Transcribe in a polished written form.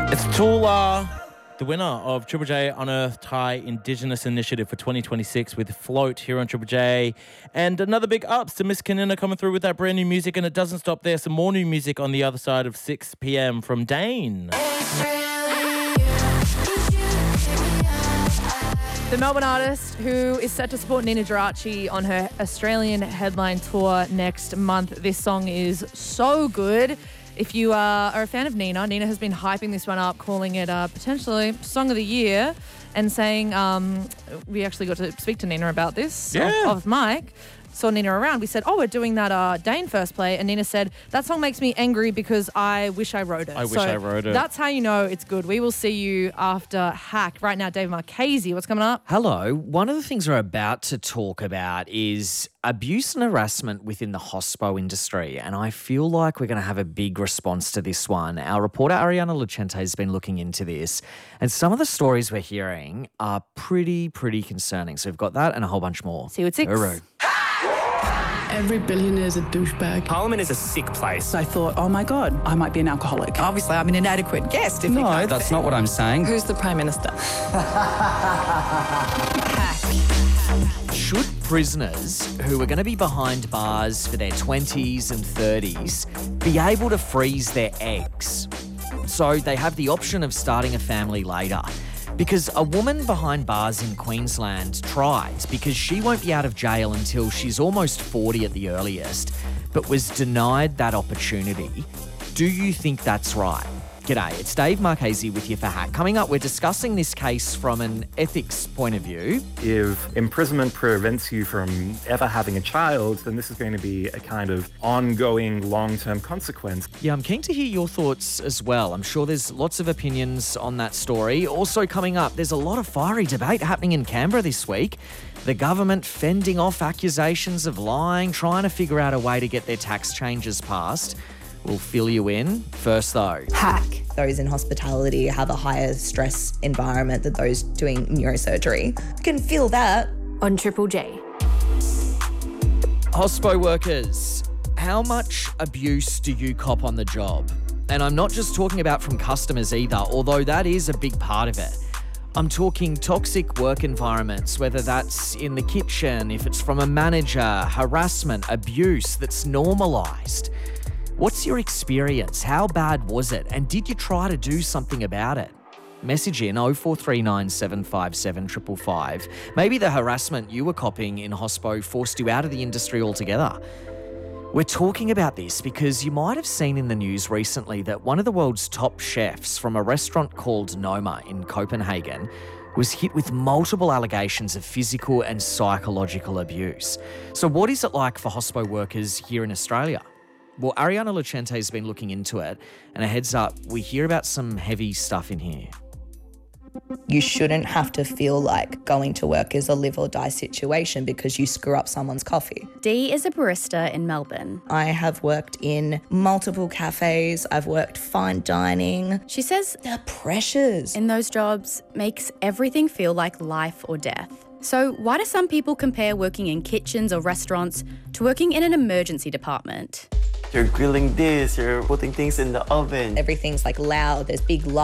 It's Tula, the winner of Triple J Unearthed Thai Indigenous Initiative for 2026 with Float here on Triple J. And another big ups to Miss Kanina coming through with that brand new music. And it doesn't stop there. Some more new music on the other side of 6 p.m. from Dane. The Melbourne artist who is set to support Nina Geraci on her Australian headline tour next month. This song is so good. If you are a fan of Nina has been hyping this one up, calling it potentially Song of the Year, and saying we actually got to speak to Nina about this off mic. Saw Nina around. We said, we're doing that Dane First Play. And Nina said, that song makes me angry because I wish I wrote it. I wrote it. That's how you know it's good. We will see you after Hack. Right now, Dave Marchese, what's coming up? Hello. One of the things we're about to talk about is abuse and harassment within the hospo industry. And I feel like we're going to have a big response to this one. Our reporter Ariana Lucente has been looking into this. And some of the stories we're hearing are pretty concerning. So we've got that and a whole bunch more. See you at 6. Guru. Every billionaire is a douchebag. Parliament is a sick place. I thought, oh my God, I might be an alcoholic. Obviously, I'm an inadequate guest. No, that's not what I'm saying. Who's the Prime Minister? Should prisoners who are going to be behind bars for their 20s and 30s be able to freeze their eggs? So they have the option of starting a family later. Because a woman behind bars in Queensland tried, because she won't be out of jail until she's almost 40 at the earliest, but was denied that opportunity. Do you think that's right? G'day, it's Dave Marchese with you for Hack. Coming up, we're discussing this case from an ethics point of view. If imprisonment prevents you from ever having a child, then this is going to be a kind of ongoing long-term consequence. Yeah, I'm keen to hear your thoughts as well. I'm sure there's lots of opinions on that story. Also coming up, there's a lot of fiery debate happening in Canberra this week. The government fending off accusations of lying, trying to figure out a way to get their tax changes passed. We'll fill you in. First though. Hack. Those in hospitality have a higher stress environment than those doing neurosurgery. You can feel that. On Triple J. Hospo workers, how much abuse do you cop on the job? And I'm not just talking about from customers either, although that is a big part of it. I'm talking toxic work environments, whether that's in the kitchen, if it's from a manager, harassment, abuse that's normalised. What's your experience? How bad was it? And did you try to do something about it? Message in 0439 757 555. Maybe the harassment you were copying in hospo forced you out of the industry altogether. We're talking about this because you might have seen in the news recently that one of the world's top chefs from a restaurant called Noma in Copenhagen was hit with multiple allegations of physical and psychological abuse. So what is it like for hospo workers here in Australia? Well, Ariana Lucente has been looking into it, and a heads up, we hear about some heavy stuff in here. You shouldn't have to feel like going to work is a live or die situation because you screw up someone's coffee. Dee is a barista in Melbourne. I have worked in multiple cafes. I've worked fine dining. She says the pressures in those jobs makes everything feel like life or death. So why do some people compare working in kitchens or restaurants to working in an emergency department? You're grilling this, you're putting things in the oven. Everything's like loud, there's big